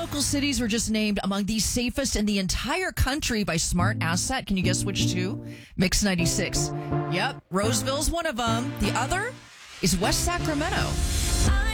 local cities were just named among the safest in the entire country by Smart Asset. Can you guess which two? Mix 96. Yep, Roseville's one of them. The other is West Sacramento.